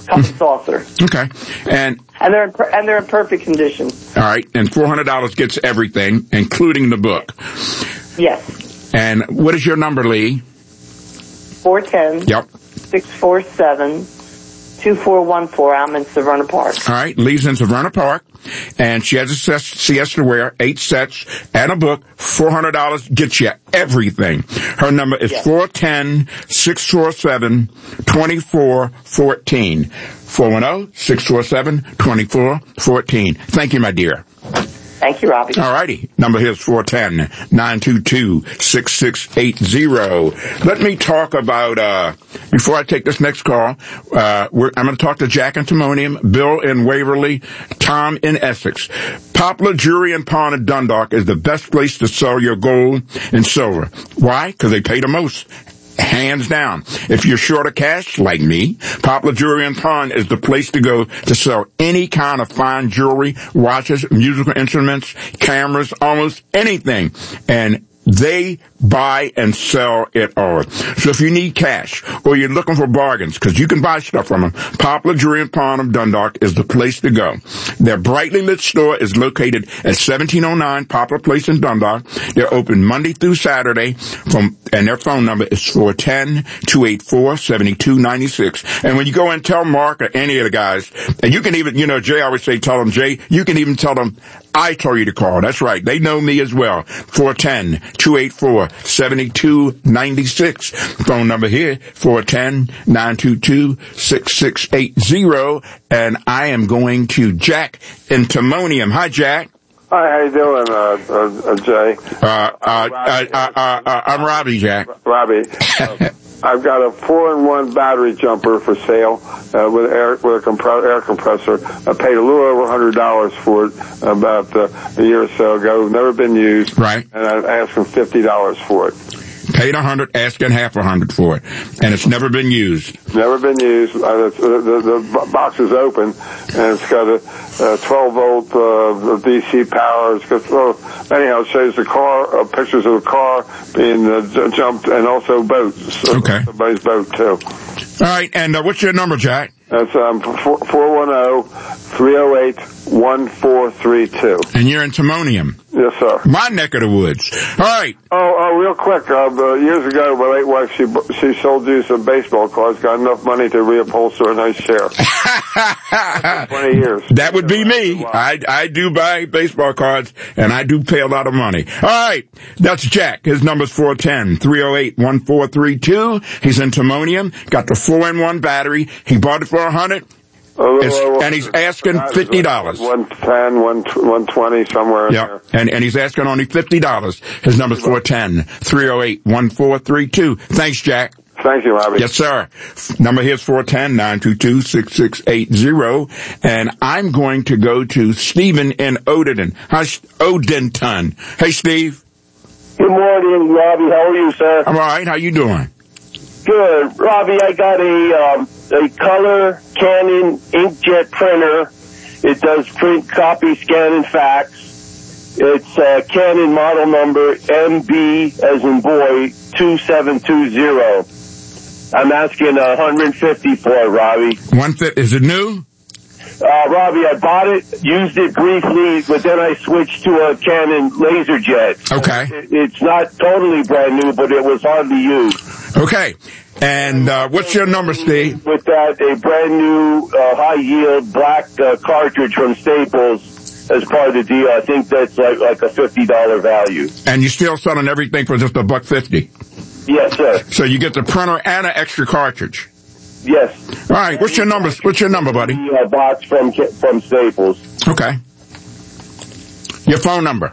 cup and saucer. Okay. And they're in perfect condition. All right. And $400 gets everything, including the book. Yes. And what is your number, Lee? 410. Yep. 647-2414. I'm in Severna Park. All right. Lee's in Severna Park. And she has a siesta wear, 8 sets, and a book. $400 gets you everything. Her number is 410-647-2414. 410-647-2414. Thank you, my dear. Thank you, Robbie. All righty. Number here is 410-922-6680. Let me talk about, before I take this next call, I'm going to talk to Jack in Timonium, Bill in Waverly, Tom in Essex. Poplar Jewelry and Pawn in Dundalk is the best place to sell your gold and silver. Why? Because they pay the most. Hands down. If you're short of cash, like me, Poplar Jewelry and Pawn is the place to go to sell any kind of fine jewelry, watches, musical instruments, cameras, almost anything. And they buy and sell it all. So if you need cash or you're looking for bargains, because you can buy stuff from them, Poplar Jewelry and Pawn of Dundalk is the place to go. Their brightly lit store is located at 1709 Poplar Place in Dundalk. They're open Monday through Saturday, and their phone number is 410-284-7296. And when you go and tell Mark or any of the guys, and you can even, Jay always say, tell them, Jay, you can even tell them, I told you to call. That's right. They know me as well. 410-284-7296. Phone number here, 410-922-6680. And I am going to Jack in Timonium. Hi, Jack. Hi, how you doing, Jay? I'm Robbie, Jack. Robbie. I've got a 4-in-1 battery jumper for sale with air compressor. I paid a little over $100 for it about a year or so ago. Never been used. Right. And I'm asking $50 for it. Paid $100, asking half $100 for it, and it's never been used. Never been used. The box is open, and it's got a 12-volt DC power. It's got, anyhow, it shows the car, pictures of the car being jumped, and also boats. Okay. Somebody's boat too. All right, and what's your number, Jack? That's 410-308-1432. And you're in Timonium. Yes, sir. My neck of the woods. All right. Oh, real quick. Years ago, my late wife, she sold you some baseball cards, got enough money to reupholster a nice chair. 20 years. That would be me. I do buy baseball cards, and I do pay a lot of money. All right. That's Jack. His number's 410-308-1432. He's in Timonium. Got the 4-in-1 battery. He bought it for $100. And he's asking $50. 110, 120, somewhere in there. And he's asking only $50. His number's 410-308-1432. Thanks, Jack. Thank you, Robbie. Yes, sir. Number here's 410-922-6680. And I'm going to go to Stephen in Odenton. Odenton. Hey, Steve. Good morning, Robbie. How are you, sir? I'm all right. How you doing? Good. Robbie, I got a color Canon inkjet printer. It does print, copy, scan, and fax. It's Canon model number MB as in boy 2720. I'm asking $150 for it, Robbie. Is it new? Robbie, I bought it, used it briefly, but then I switched to a Canon LaserJet. Okay. It's not totally brand new, but it was hardly used. Okay. And what's your number, Steve? With that, a brand new high-yield black cartridge from Staples as part of the deal. I think that's like a $50 value. And you're still selling everything for just $150? Yes, sir. So you get the printer and an extra cartridge? Yes. All right. What's your number? What's your number, buddy? The box from Staples. Okay. Your phone number?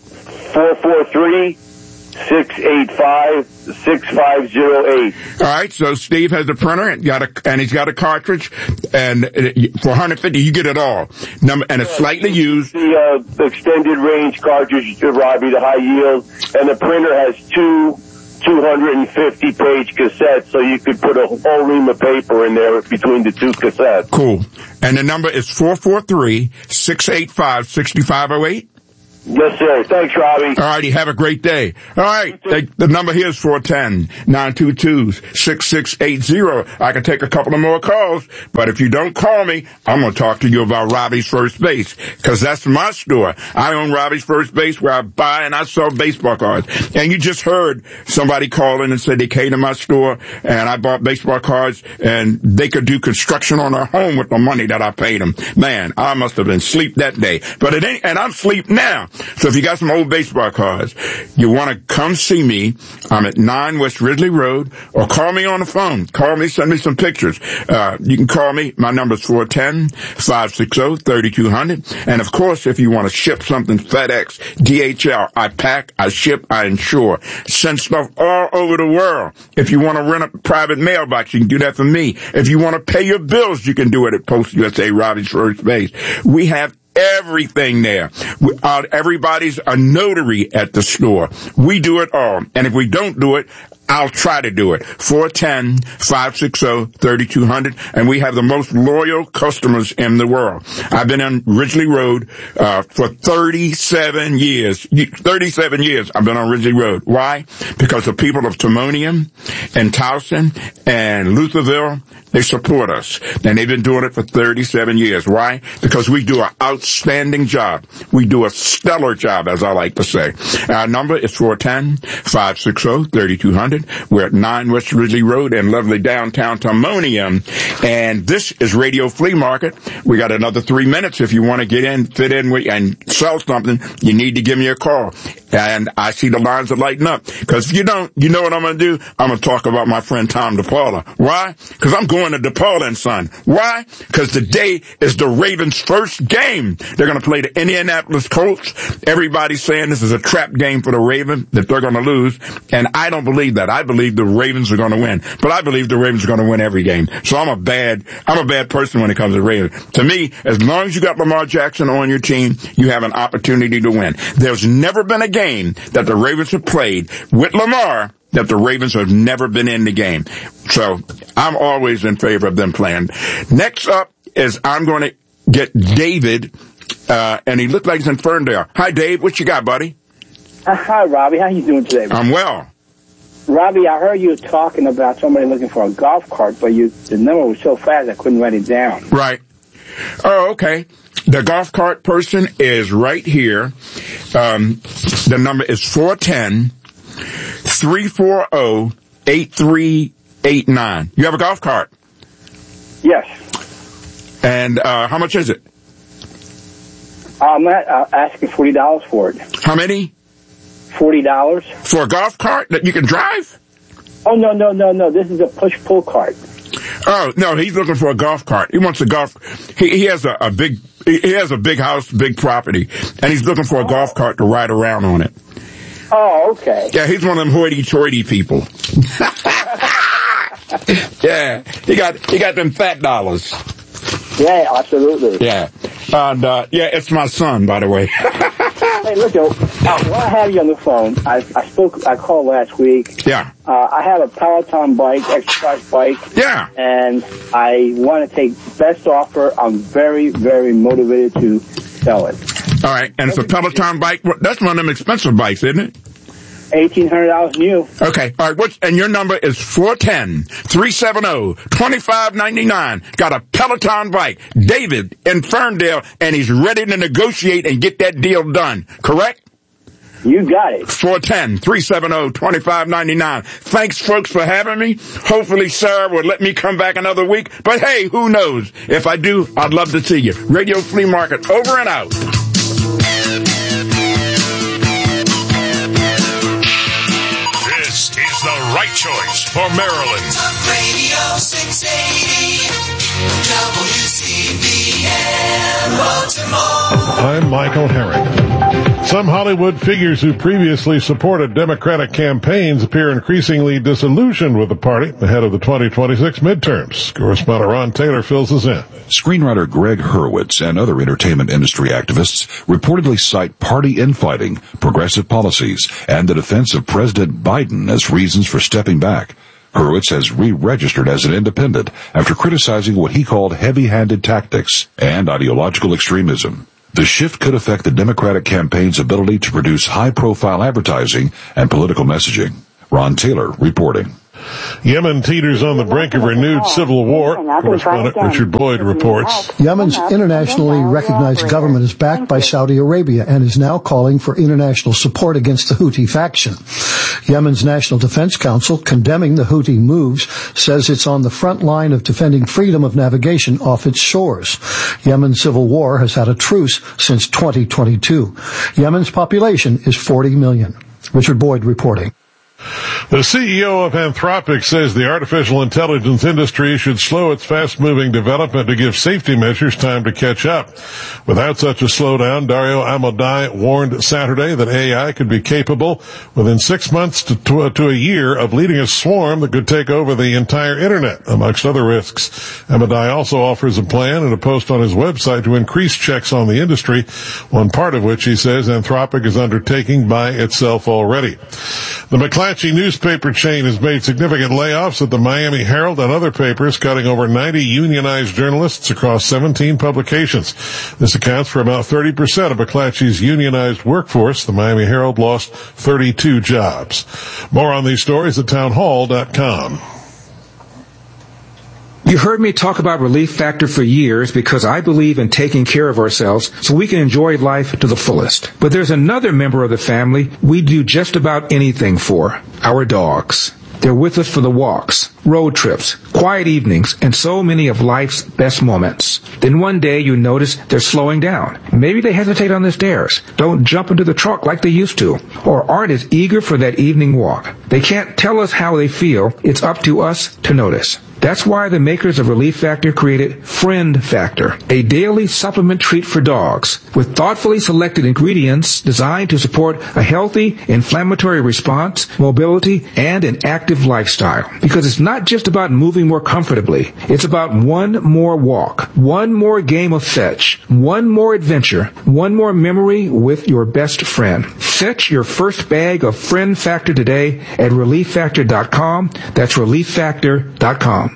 443-685-6508. All right. So Steve has the printer and he's got a cartridge, and for $150 you get it all. And it's slightly used. The extended range cartridge, Robbie, the high yield, and the printer has two 250-page cassettes, so you could put a whole ream of paper in there between the two cassettes. Cool. And the number is 443-685-6508? Yes, sir. Thanks, Robbie. All righty, have a great day. All right, the number here is 410-922-6680. I can take a couple of more calls, but if you don't call me, I'm going to talk to you about Robbie's First Base, because that's my store. I own Robbie's First Base, where I buy and I sell baseball cards. And you just heard somebody call in and said they came to my store and I bought baseball cards and they could do construction on their home with the money that I paid them. Man, I must have been asleep that day. But it ain't, and I'm asleep now. So if you got some old baseball cards, you want to come see me. I'm at 9 West Ridley Road, or call me on the phone. Call me, send me some pictures. You can call me. My number is 410-560-3200. And of course, if you want to ship something, FedEx, DHL, I pack, I ship, I insure. Send stuff all over the world. If you want to rent a private mailbox, you can do that for me. If you want to pay your bills, you can do it at Post USA, Robbie's First Base. We have everything there. Everybody's a notary at the store. We do it all. And if we don't do it, I'll try to do it. 410-560-3200. And we have the most loyal customers in the world. I've been on Ridgely Road for 37 years. 37 years I've been on Ridgely Road. Why? Because the people of Timonium and Towson and Lutherville, they support us. And they've been doing it for 37 years. Why? Because we do an outstanding job. We do a stellar job, as I like to say. Our number is 410-560-3200. We're at 9 West Ridgely Road in lovely downtown Timonium. And this is Radio Flea Market. We got another 3 minutes. If you want to get in, fit in and sell something, you need to give me a call. And I see the lines are lighting up. Because if you don't, you know what I'm going to do? I'm going to talk about my friend Tom DePaula. Why? Because I'm going to DePaula & Son. Why? Because today is the Ravens' first game. They're going to play the Indianapolis Colts. Everybody's saying this is a trap game for the Ravens, that they're going to lose. And I don't believe that. I believe the Ravens are going to win. But I believe the Ravens are going to win every game. So I'm a bad person when it comes to Ravens. To me, as long as you got Lamar Jackson on your team, you have an opportunity to win. There's never been a game that the Ravens have played with Lamar that the Ravens have never been in the game. So I'm always in favor of them playing. Next up is I'm going to get David, and he looked like he's in Ferndale. Hi, Dave. What you got, buddy? Hi, Robbie. How you doing today? I'm well. Robbie, I heard you talking about somebody looking for a golf cart, but the number was so fast I couldn't write it down. Right. Oh, okay. The golf cart person is right here. The number is 410-340-8389. You have a golf cart? Yes. And how much is it? I'm asking $40 for it. How many? $40. For a golf cart that you can drive? Oh, no. This is a push-pull cart. Oh, no, he's looking for a golf cart. He wants a golf. He has a big house, big property, and he's looking for a golf cart to ride around on it. Oh, okay. Yeah, he's one of them hoity-toity people. Yeah, he got them fat dollars. Yeah, absolutely. Yeah. And, it's my son, by the way. Hey, look, while I have you on the phone, I called last week. Yeah. I have a Peloton bike, exercise bike. Yeah. And I want to take best offer. I'm very, very motivated to sell it. All right. And it's a Peloton bike. That's one of them expensive bikes, isn't it? $1,800 new. Okay. All right. And your number is 410-370-2599. Got a Peloton bike. David in Ferndale, and he's ready to negotiate and get that deal done. Correct? You got it. 410-370-2599. Thanks, folks, for having me. Hopefully Sarah will let me come back another week. But hey, who knows? If I do, I'd love to see you. Radio Flea Market, over and out. This is the right choice for Maryland. Talk Radio 680 WCBM Baltimore. I'm Michael Herring. Some Hollywood figures who previously supported Democratic campaigns appear increasingly disillusioned with the party ahead of the 2026 midterms. Correspondent Ron Taylor fills us in. Screenwriter Greg Hurwitz and other entertainment industry activists reportedly cite party infighting, progressive policies, and the defense of President Biden as reasons for stepping back. Hurwitz has re-registered as an independent after criticizing what he called heavy-handed tactics and ideological extremism. The shift could affect the Democratic campaign's ability to produce high-profile advertising and political messaging. Ron Taylor reporting. Yemen teeters on the brink of renewed civil war. Correspondent Richard Boyd reports. Yemen's internationally recognized government is backed by Saudi Arabia and is now calling for international support against the Houthi faction. Yemen's National Defense Council, condemning the Houthi moves, says it's on the front line of defending freedom of navigation off its shores. Yemen's civil war has had a truce since 2022. Yemen's population is 40 million. Richard Boyd reporting. The CEO of Anthropic says the artificial intelligence industry should slow its fast-moving development to give safety measures time to catch up. Without such a slowdown, Dario Amodei warned Saturday that AI could be capable within 6 months to a year of leading a swarm that could take over the entire Internet, amongst other risks. Amodei also offers a plan in a post on his website to increase checks on the industry, one part of which he says Anthropic is undertaking by itself already. The McClatchy newspaper chain has made significant layoffs at the Miami Herald and other papers, cutting over 90 unionized journalists across 17 publications. This accounts for about 30% of McClatchy's unionized workforce. The Miami Herald lost 32 jobs. More on these stories at townhall.com. You heard me talk about Relief Factor for years because I believe in taking care of ourselves so we can enjoy life to the fullest. But there's another member of the family we do just about anything for, our dogs. They're with us for the walks, road trips, quiet evenings, and so many of life's best moments. Then one day you notice they're slowing down. Maybe they hesitate on the stairs, don't jump into the truck like they used to, or aren't as eager for that evening walk. They can't tell us how they feel. It's up to us to notice. That's why the makers of Relief Factor created Friend Factor, a daily supplement treat for dogs with thoughtfully selected ingredients designed to support a healthy inflammatory response, mobility, and an active lifestyle. Because it's not just about moving more comfortably. It's about one more walk, one more game of fetch, one more adventure, one more memory with your best friend. Fetch your first bag of Friend Factor today at ReliefFactor.com. That's ReliefFactor.com.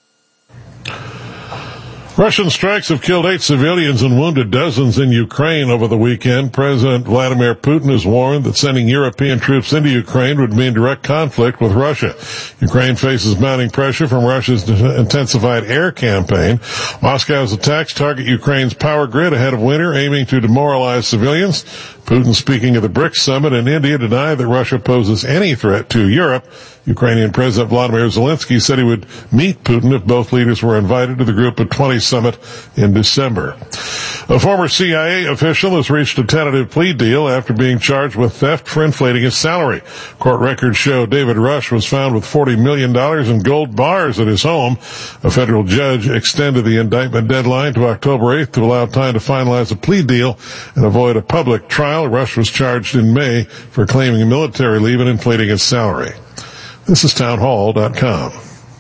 Russian strikes have killed 8 civilians and wounded dozens in Ukraine over the weekend. President Vladimir Putin has warned that sending European troops into Ukraine would mean direct conflict with Russia. Ukraine faces mounting pressure from Russia's intensified air campaign. Moscow's attacks target Ukraine's power grid ahead of winter, aiming to demoralize civilians. Putin, speaking at the BRICS summit in India, denied that Russia poses any threat to Europe. Ukrainian President Vladimir Zelensky said he would meet Putin if both leaders were invited to the Group of 20 summit in December. A former CIA official has reached a tentative plea deal after being charged with theft for inflating his salary. Court records show David Rush was found with $40 million in gold bars at his home. A federal judge extended the indictment deadline to October 8th to allow time to finalize a plea deal and avoid a public trial. Rush was charged in May for claiming military leave and inflating his salary. This is townhall.com.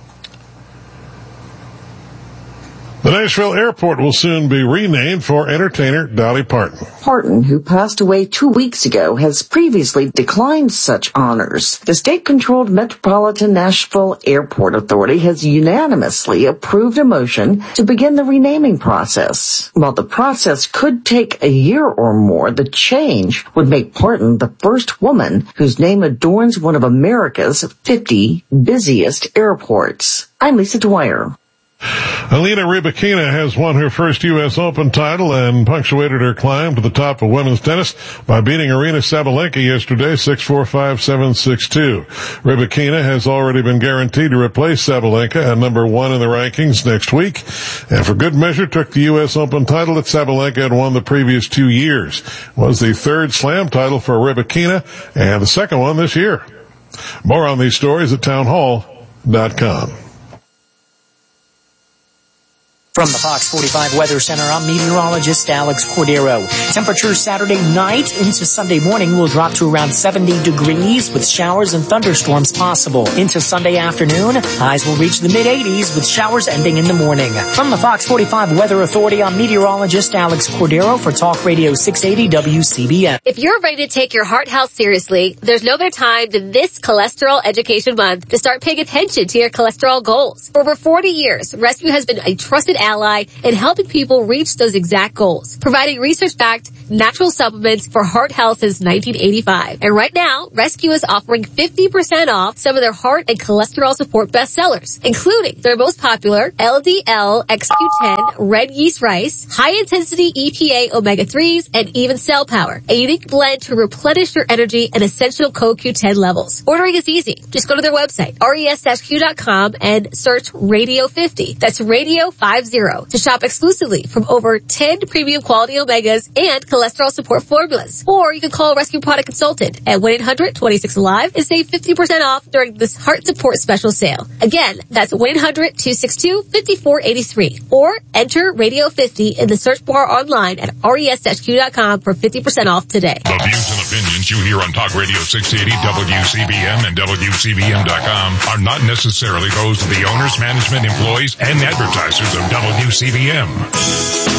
The Nashville airport will soon be renamed for entertainer Dolly Parton. Parton, who passed away 2 weeks ago, has previously declined such honors. The state-controlled Metropolitan Nashville Airport Authority has unanimously approved a motion to begin the renaming process. While the process could take a year or more, the change would make Parton the first woman whose name adorns one of America's 50 busiest airports. I'm Lisa Dwyer. Alina Rybakina has won her first U.S. Open title and punctuated her climb to the top of women's tennis by beating Aryna Sabalenka yesterday 6-4, 5-7, 6-2. Rybakina has already been guaranteed to replace Sabalenka at number 1 in the rankings next week, and for good measure took the U.S. Open title that Sabalenka had won the previous 2 years. It was the third slam title for Rybakina and the second one this year. More on these stories at townhall.com. From the Fox 45 Weather Center, I'm meteorologist Alex Cordero. Temperatures Saturday night into Sunday morning will drop to around 70 degrees with showers and thunderstorms possible. Into Sunday afternoon, highs will reach the mid-80s with showers ending in the morning. From the Fox 45 Weather Authority, I'm meteorologist Alex Cordero for Talk Radio 680 WCBN. If you're ready to take your heart health seriously, there's no better time than this Cholesterol Education Month to start paying attention to your cholesterol goals. For over 40 years, Rescue has been a trusted ally in helping people reach those exact goals, providing research-backed natural supplements for heart health since 1985. And right now, Rescue is offering 50% off some of their heart and cholesterol support bestsellers, including their most popular LDL XQ10 red yeast rice, high-intensity EPA omega-3s, and even cell power, a unique blend to replenish your energy and essential CoQ10 levels. Ordering is easy. Just go to their website, res-q.com, and search Radio 50. That's Radio 50 to shop exclusively from over 10 premium quality omegas and cholesterol support formulas. Or you can call Rescue Product Consultant at 1-800-26-ALIVE and save 50% off during this heart support special sale. Again, that's 1-800-262-5483. Or enter Radio 50 in the search bar online at res-q.com for 50% off today. The views and opinions you hear on Talk Radio 680, WCBM, and WCBM.com are not necessarily those of the owners, management, employees, and advertisers of WCBM.